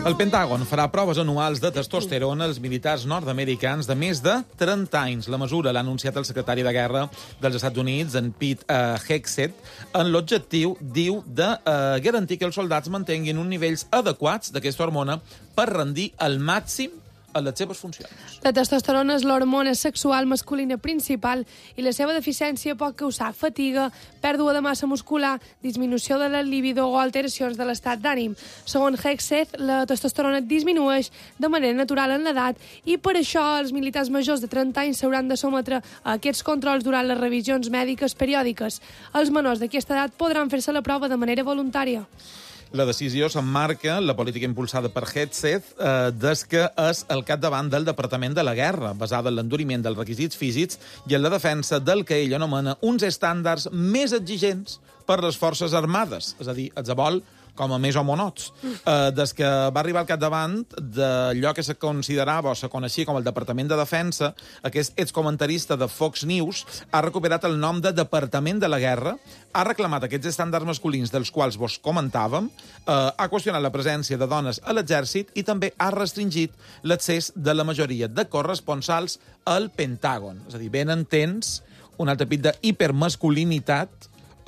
El Pentàgon farà proves anuals de testosterona als militars nord-americans de més de 30 anys. La mesura l'ha anunciat el secretari de Guerra dels Estats Units, en Pete Hegseth, en l'objectiu, diu, de garantir que els soldats mantinguin uns nivells adequats d'aquesta hormona per rendir al màxim a les seves funcions. La testosterona és l'hormona sexual masculina principal i la seva deficiència pot causar fatiga, pèrdua de massa muscular, disminució de la libido o alteracions de l'estat d'ànim. Segons Hegseth, la testosterona disminueix de manera natural en l'edat i per això els militars majors de 30 anys s'hauran de sometre a aquests controls durant les revisions mèdiques periòdiques. Els menors d'aquesta edat podran fer-se la prova de manera voluntària. La decisió s'emmarca en la política impulsada per Hegseth des que és al capdavant del Departament de la Guerra, basada en l'enduriment dels requisits físics i en la defensa del que ell anomena uns estàndards més exigents per les forces armades, és a dir, els vol com a més homonots. Des que va arribar al capdavant d'allò que se considerava o se coneixia com el Departament de Defensa, aquest excomentarista de Fox News ha recuperat el nom de Departament de la Guerra, ha reclamat aquests estàndards masculins dels quals vos comentàvem, ha qüestionat la presència de dones a l'exèrcit i també ha restringit l'accés de la majoria de corresponsals al Pentàgon. És a dir, ben entens un altre pit d'hipermasculinitat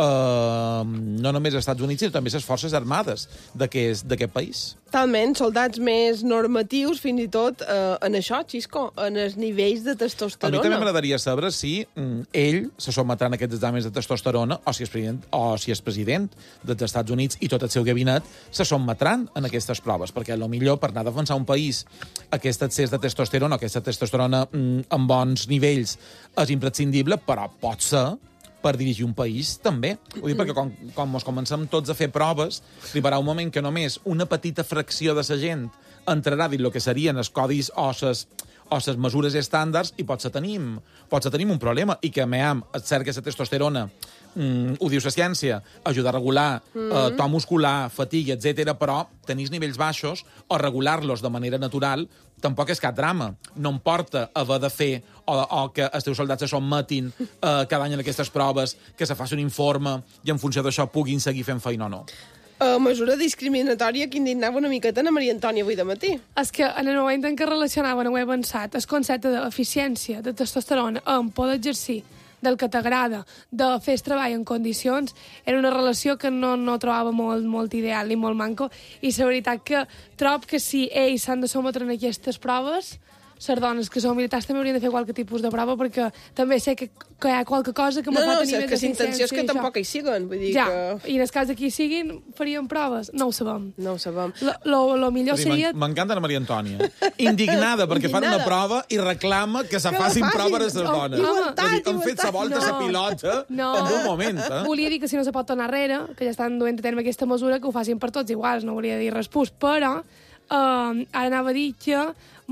no només als Estats Units, sinó també les forces armades d'aquest país. Talment, soldats més normatius, fins i tot en això, Xisco, en els nivells de testosterona. A mi també m'agradaria saber si ell se sotmetrà a aquests exàmens de testosterona o si és president dels Estats Units i tot el seu gabinet se sotmetran a aquestes proves, perquè millor per anar a defensar un país aquest excés de testosterona, aquesta testosterona en bons nivells és imprescindible, però pot ser per dirigir un país, també. Ho dic perquè com ens comencem tots a fer proves, arribarà un moment que només una petita fracció de la gent entrarà dins el que serien els codis o les mesures estàndards i potser tenim un problema. I que, és cert que la testosterona, ho diu la ciència, ajuda a regular to muscular, fatiga, etc. però tenir nivells baixos o regular-los de manera natural tampoc és cap drama. No em porta haver de fer o que els teus soldats se sotmetin cada any en aquestes proves, que se faci un informe i en funció d'això puguin seguir fent feina o no. Mesura discriminatòria que indignava una miqueta a Maria Antònia avui de matí. És que en el moment en què relacionaven, ho he pensat, el concepte d'eficiència de testosterona amb poder exercir del que t'agrada, de fer el treball en condicions, era una relació que no trobava molt ideal ni molt manco, i la veritat que trobo que si ells s'han de sometre en aquestes proves, les dones que són militars també haurien de fer qualque tipus de prova, perquè també sé que hi ha qualque cosa que me pot tenir més que si intenció és que tampoc hi siguen. Vull dir que... I en el cas que hi siguin, farien proves. No ho sabem. No ho sabem. Lo millor seria... M'encanta la Maria Antònia. Indignada perquè fan una prova i reclama que se facin proves a les dones. Han fet la volta a la pilota en un moment. Volia dir que si no se pot tornar enrere, que ja estan duent a terme aquesta mesura, que ho facin per tots iguals, no volia dir res pus, però ara anava a dir que